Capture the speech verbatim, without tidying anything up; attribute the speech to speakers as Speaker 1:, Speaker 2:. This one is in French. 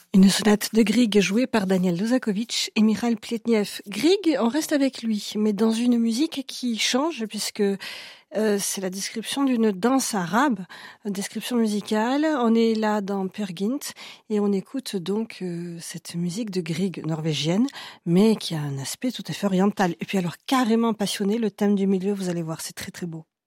Speaker 1: Une sonate de Grieg jouée par Daniel Lozakovitch et Mikhail Pletnev. Grieg, on reste avec lui, mais dans une musique qui change puisque euh, c'est la description d'une danse arabe, une description musicale. On est là dans Peer Gynt et on écoute donc euh, cette musique de Grieg norvégienne, mais qui a un aspect tout à fait oriental. Et puis alors carrément passionné, le thème du milieu, vous allez voir, c'est très très beau.